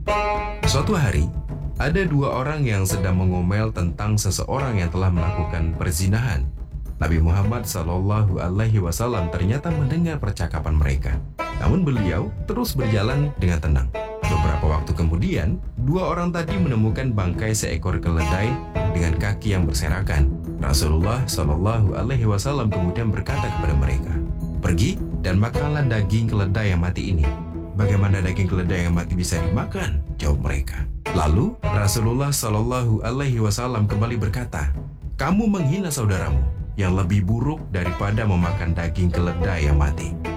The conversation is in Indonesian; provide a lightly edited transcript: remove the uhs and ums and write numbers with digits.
Suatu hari, ada dua orang yang sedang mengomel tentang seseorang yang telah melakukan perzinahan. Nabi Muhammad SAW ternyata mendengar percakapan mereka. Namun beliau terus berjalan dengan tenang. Beberapa waktu kemudian, dua orang tadi menemukan bangkai seekor keledai dengan kaki yang berserakan. Rasulullah SAW kemudian berkata kepada mereka, "Pergi dan makanlah daging keledai yang mati ini." "Bagaimana daging keledai yang mati bisa dimakan?" jawab mereka. Lalu Rasulullah SAW kembali berkata, "Kamu menghina saudaramu yang lebih buruk daripada memakan daging keledai yang mati."